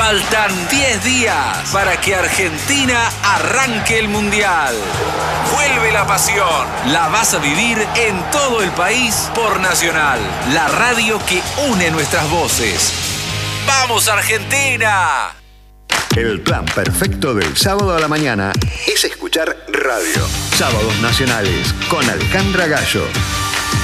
Faltan 10 días para que Argentina arranque el Mundial. Vuelve la pasión. La vas a vivir en todo el país por Nacional, la radio que une nuestras voces. ¡Vamos, Argentina! El plan perfecto del sábado a la mañana es escuchar radio. Sábados Nacionales con Alejandra Gallo.